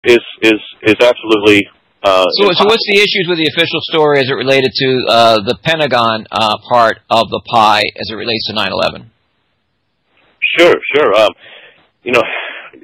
is absolutely. So what's the issues with the official story as it related to the Pentagon part of the pie as it relates to 9/11? Sure. You know,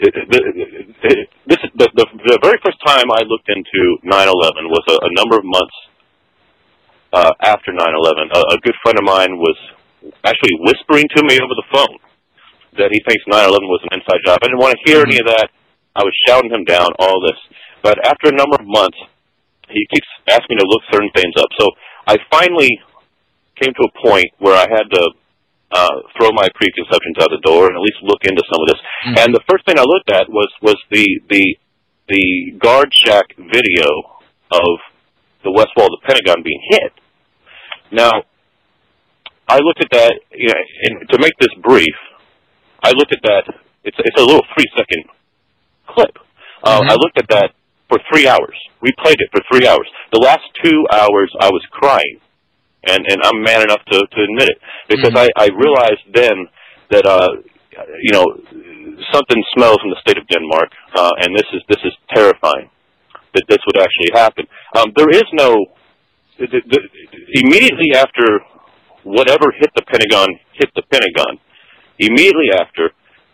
the very first time I looked into 9/11 was a number of months after 9/11. A good friend of mine was actually whispering to me over the phone that he thinks 9/11 was an inside job. I didn't want to hear any of that. I was shouting him down, all this. But after a number of months, he keeps asking me to look certain things up. So I finally came to a point where I had to throw my preconceptions out the door and at least look into some of this. Mm-hmm. And the first thing I looked at was the guard shack video of the west wall of the Pentagon being hit. Now, I looked at that, you know, and to make this brief, I looked at that. It's a little 3-second clip. I looked at that for 3 hours. We played it for 3 hours. The last 2 hours, I was crying, and I'm man enough to admit it, because I realized then that you know, something smells in the state of Denmark, and this is terrifying that this would actually happen. There is no immediately after whatever hit the Pentagon. Immediately after,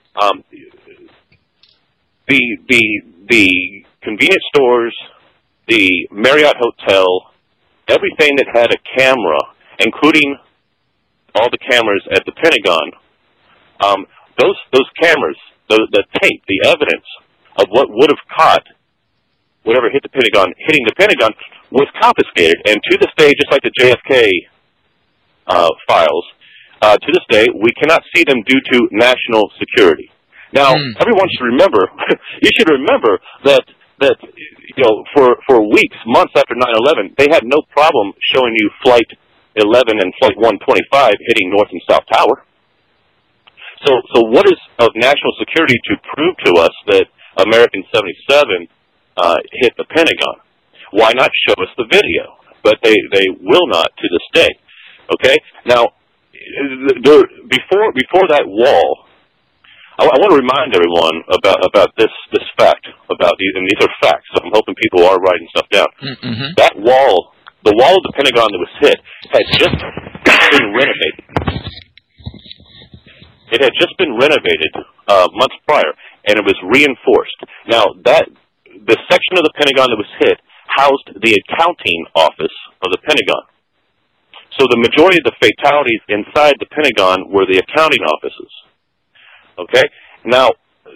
the convenience stores, the Marriott Hotel, everything that had a camera, including all the cameras at the Pentagon, those cameras, the tape, the evidence of what would have caught whatever hit the Pentagon, hitting the Pentagon, was confiscated. And to this day, just like the JFK files, to this day, we cannot see them due to national security. Now, everyone should remember, you should remember that you know, for weeks, months after 9/11, they had no problem showing you Flight 11 and Flight 125 hitting North and South Tower. So what is of national security to prove to us that American 77 hit the Pentagon? Why not show us the video? But they will not to this day. Okay? Now, before that wall, I want to remind everyone about this fact, about these, and these are facts, so I'm hoping people are writing stuff down. That wall, the wall of the Pentagon that was hit, had just been renovated. It had just been renovated months prior, and it was reinforced. Now, the section of the Pentagon that was hit housed the accounting office of the Pentagon. So the majority of the fatalities inside the Pentagon were the accounting offices. Okay? Now,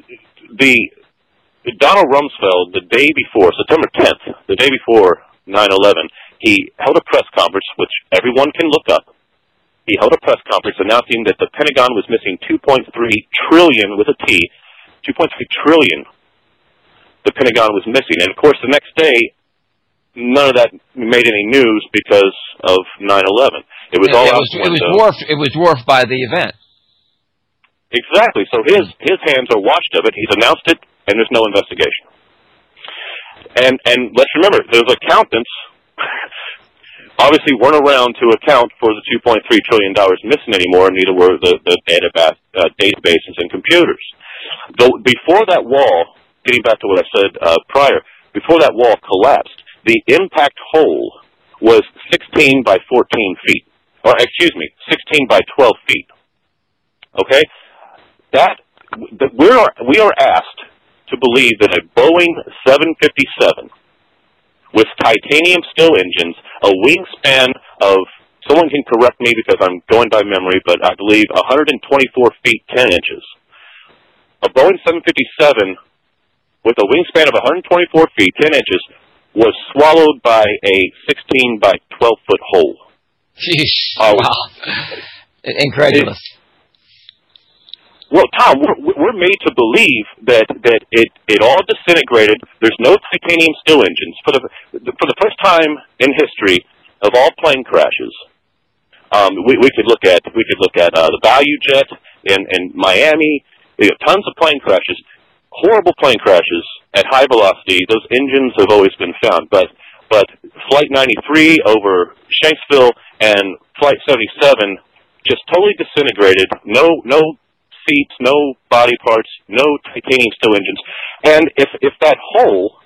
Donald Rumsfeld, the day before, September 10th, the day before 9/11, he held a press conference, which everyone can look up. He held a press conference announcing that the Pentagon was missing $2.3 trillion with a T, $2.3 trillion the Pentagon was missing. And, of course, the next day, none of that made any news because of 9/11. It was It was dwarfed by the event. Exactly. So his hands are washed of it. He's announced it, and there's no investigation. And let's remember, those accountants obviously weren't around to account for the $2.3 trillion missing anymore, and neither were the databases and computers. Though before that wall, getting back to what I said prior, before that wall collapsed, the impact hole was 16 by 14 feet. Or, excuse me, 16 by 12 feet. Okay? We are asked to believe that a Boeing 757 with titanium steel engines, a wingspan of, someone can correct me because I'm going by memory, but I believe 124 feet 10 inches. A Boeing 757 with a wingspan of 124 feet 10 inches was swallowed by a 16 by 12 foot hole. Jeez, wow. Incredulous. Well, Tom, we're made to believe that it all disintegrated. There's no titanium steel engines. For the first time in history of all plane crashes, we could look at the Value Jet in Miami. Tons of plane crashes, horrible plane crashes at high velocity. Those engines have always been found, but Flight 93 over Shanksville and Flight 77 just totally disintegrated. No seats, no body parts, no titanium steel engines. And if that hole